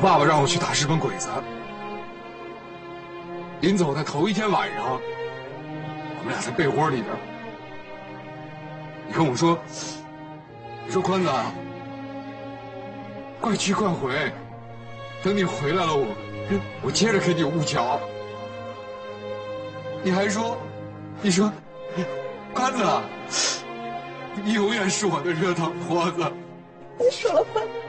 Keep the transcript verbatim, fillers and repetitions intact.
爸爸让我去打日本鬼子。临走的头一天晚上，我们俩在被窝里边，你跟我说，你说宽子，快去快回，等你回来了，我我接着给你捂脚。你还说，你说，宽子，你永远是我的热汤婆子。 你说了吧？